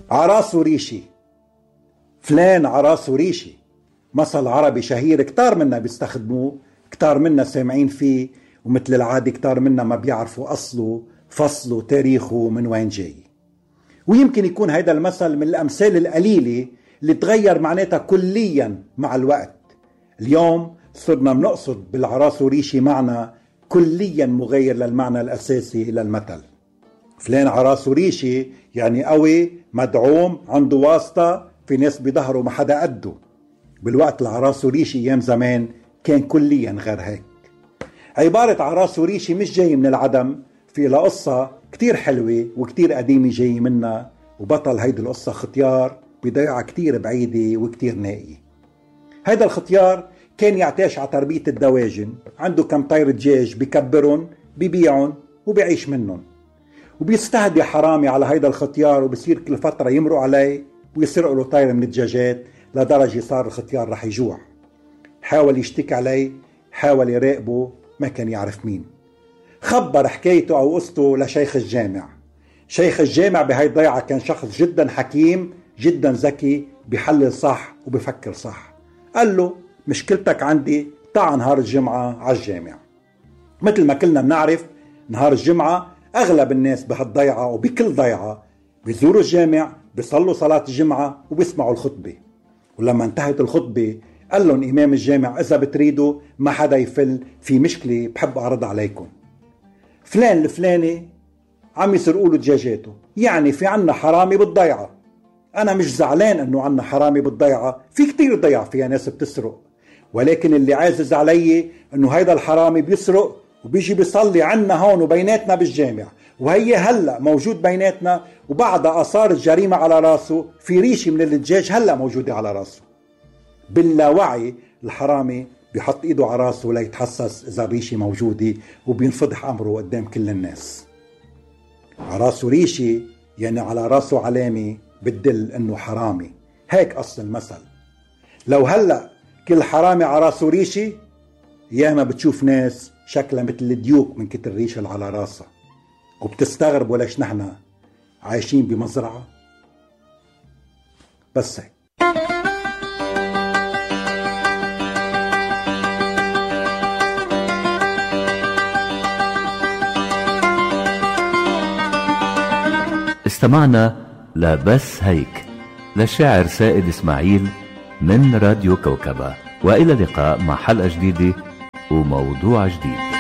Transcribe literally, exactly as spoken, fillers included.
عراسه ريشي، فلان عراسه ريشي، مثل عربي شهير كتار منا بيستخدموه، كتار منا سامعين فيه، ومثل العادي كتار منا ما بيعرفوا أصله فصله تاريخه من وين جاي. ويمكن يكون هيدا المثل من الأمثال القليلة اللي تغير معناتها كليا مع الوقت. اليوم صرنا بنقصد بالعراسه ريشي معنى كليا مغير للمعنى الأساسي للمثل. فلان عراسه ريشي يعني قوي، مدعوم، عنده واسطة، في ناس بظهره ما حدا قده. بالوقت العراسه ريشي ايام زمان كان كليا غير هيك. عبارة عراسه ريشي مش جاي من العدم، في لها قصة كتير حلوة وكتير قديمة جاي منها، وبطل هيدي القصة ختيار بضيعة كتير بعيدة وكتير نائية. هيدا الختيار كان يعتاش على تربية الدواجن، عنده كم طير دجاج بكبرن ببيعن وبيعيش منن، وبيستهدي حرامي على هيدا الختيار، وبصير كل فترة يمرق عليه ويسرقوا له طير من الدجاجات لدرجة صار الختيار رح يجوع. حاول يشتكي عليه، حاول يراقبه، ما كان يعرف مين. خبر حكايته أو قصته لشيخ الجامع. شيخ الجامع بهاي الضيعة كان شخص جدا حكيم، جدا ذكي، بيحلل صح وبفكر صح. قال له مشكلتك عندي، تعا نهار الجمعة على الجامع. مثل ما كلنا بنعرف نهار الجمعة أغلب الناس بهالضيعة وبكل ضيعة بيزوروا الجامع، بيصلوا صلاة الجمعة وبيسمعوا الخطبة. ولما انتهت الخطبة قال لهم إمام الجامع إذا بتريدوا ما حدا يفل، في مشكلة بحب أعرض عليكم. فلان الفلاني عم يسرقوا له دجاجاته، يعني في عنا حرامي بالضيعة. أنا مش زعلان أنه عنا حرامي بالضيعة، في كتير ضيع فيها ناس بتسرق، ولكن اللي عازز علي أنه هيدا الحرامي بيسرق وبيجي بيصلي عنا هون وبيناتنا بالجامع، وهي هلأ موجود بيناتنا، وبعد آثار الجريمة على راسه في ريشة من الدجاج هلأ موجودة على راسه. باللاوعي الحرامي بيحط ايده على راسه ليتحسس اذا الريشة موجودة، وبينفضح امره قدام كل الناس. عراسه ريشة يعني على راسه علامة بتدل انه حرامي، هيك اصل المثل. لو هلأ كل حرامي عراسه ريشة، ياما بتشوف ناس شكلها مثل الديوك من كتر الريشة اللي على راسها، وبتستغربوا ليش نحن عايشين بمزرعة. بس هيك. استمعنا لبس هيك للشاعر سائد إسماعيل من راديو كوكبة، وإلى اللقاء مع حلقة جديدة وموضوع جديد.